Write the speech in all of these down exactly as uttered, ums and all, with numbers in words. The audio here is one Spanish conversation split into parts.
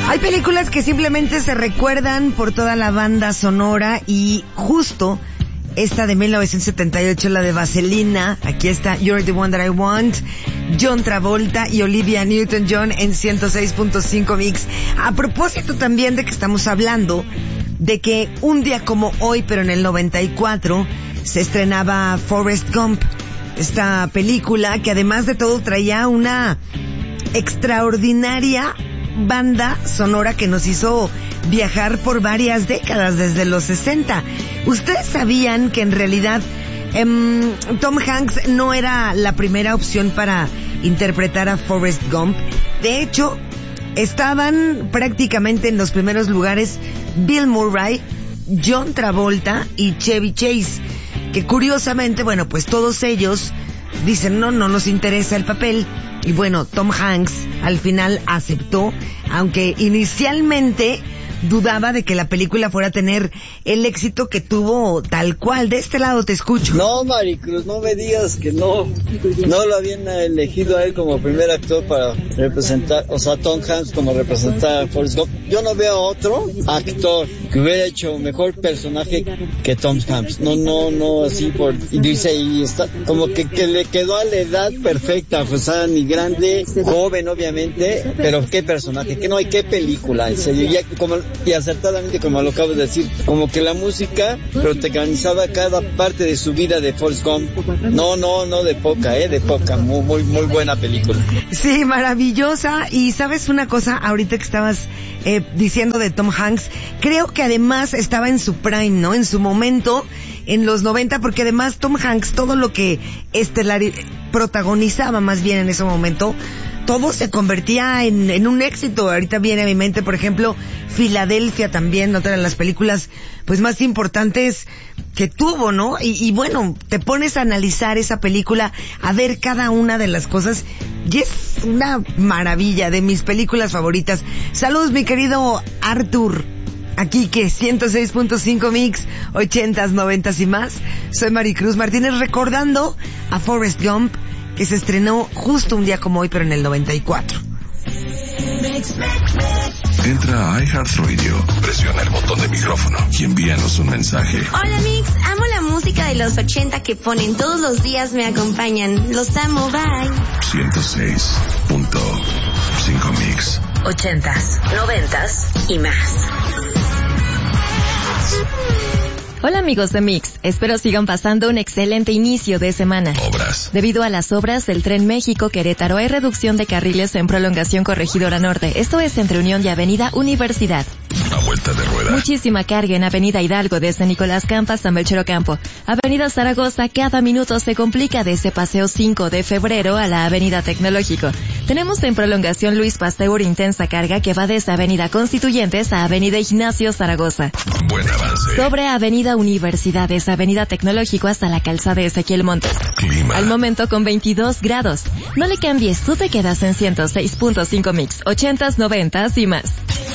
Hay películas que simplemente se recuerdan por toda la banda sonora y justo esta de mil novecientos setenta y ocho, la de Vaselina, aquí está You're the One That I Want, John Travolta y Olivia Newton-John en ciento seis punto cinco Mix. A propósito también de que estamos hablando de que un día como hoy, pero en el noventa y cuatro, se estrenaba Forrest Gump, esta película que además de todo traía una extraordinaria banda sonora que nos hizo viajar por varias décadas, desde los sesenta. ¿Ustedes sabían que en realidad eh, Tom Hanks no era la primera opción para interpretar a Forrest Gump? De hecho, estaban prácticamente en los primeros lugares Bill Murray, John Travolta y Chevy Chase, que curiosamente, bueno, pues todos ellos dicen no, no nos interesa el papel. Y bueno, Tom Hanks al final aceptó, aunque inicialmente dudaba de que la película fuera a tener el éxito que tuvo tal cual. De este lado te escucho. No, Maricruz, no me digas que no, no lo habían elegido a él como primer actor para representar, o sea, Tom Hanks como representar a Forrest Gump. Yo no veo a otro actor que hubiera hecho mejor personaje que Tom Hanks. No, no, no, así por, y dice, y está, como que, que le quedó a la edad perfecta, o sea, ni grande, joven obviamente, pero qué personaje, que no hay, qué película, en serio, ya como, y acertadamente como lo acabo de decir, como que la música protagonizaba cada parte de su vida de Forrest Gump. No, no, no de poca, eh, de poca, muy, muy, muy buena película. Sí, maravillosa. Y sabes una cosa, ahorita que estabas eh, diciendo de Tom Hanks, creo que además estaba en su prime, ¿no? En su momento, en los noventa, porque además Tom Hanks, todo lo que estelar protagonizaba más bien en ese momento, todo se convertía en, en un éxito. Ahorita viene a mi mente, por ejemplo, Filadelfia también, otra de las películas pues más importantes que tuvo, ¿no? Y, y bueno, te pones a analizar esa película, a ver cada una de las cosas, y es una maravilla, de mis películas favoritas. Saludos, mi querido Arthur. Aquí que ciento seis punto cinco Mix, ochentas, noventas y más. Soy Maricruz Martínez, recordando a Forrest Gump, que se estrenó justo un día como hoy, pero en el noventa y cuatro. Entra a iHeartRadio, presiona el botón de micrófono y envíanos un mensaje. Hola Mix, amo la música de los ochenta que ponen todos los días, me acompañan. Los amo, bye. ciento seis punto cinco Mix. Ochentas, noventas y más. Hola amigos de Mix, espero sigan pasando un excelente inicio de semana. Obras. Debido a las obras del Tren México-Querétaro hay reducción de carriles en prolongación Corregidora Norte, esto es entre Unión y Avenida Universidad. A vuelta de rueda. Muchísima carga en Avenida Hidalgo desde Nicolás Campa hasta Melchor Ocampo. Avenida Zaragoza cada minuto se complica desde Paseo cinco de febrero a la Avenida Tecnológico. Tenemos en prolongación Luis Pasteur intensa carga que va desde Avenida Constituyentes a Avenida Ignacio Zaragoza. Buen avance. Sobre Avenida Universidades, Avenida Tecnológico hasta la calzada Ezequiel Montes. Clima. Al momento con veintidós grados. No le cambies, tú te quedas en ciento seis punto cinco Mix, ochentas, noventas y más.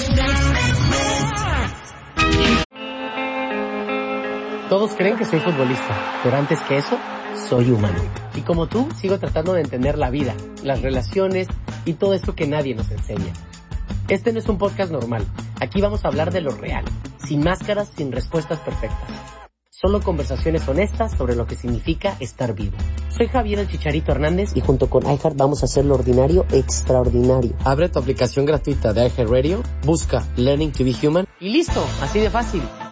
Todos creen que soy futbolista, pero antes que eso, soy humano. Y como tú, sigo tratando de entender la vida, las relaciones y todo esto que nadie nos enseña. Este no es un podcast normal. Aquí vamos a hablar de lo real, sin máscaras, sin respuestas perfectas. Solo conversaciones honestas sobre lo que significa estar vivo. Soy Javier el Chicharito Hernández y junto con iHeart vamos a hacer lo ordinario extraordinario. Abre tu aplicación gratuita de iHeartRadio, busca Learning to be Human y listo, así de fácil.